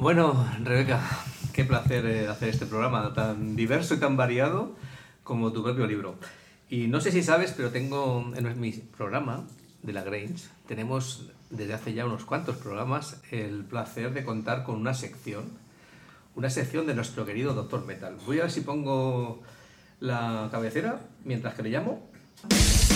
Bueno, Rebeca, qué placer hacer este programa tan diverso y tan variado como tu propio libro. Y no sé si sabes, pero tengo en mi programa de la Grange, tenemos desde hace ya unos cuantos programas el placer de contar con una sección de nuestro querido Doctor Metal. Voy a ver si pongo la cabecera mientras que le llamo.